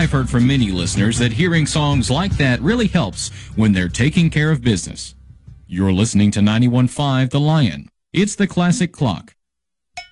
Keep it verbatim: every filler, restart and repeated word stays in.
I've heard from many listeners that hearing songs like that really helps when they're taking care of business. You're listening to ninety-one point five The Lion. It's the Classic Clock.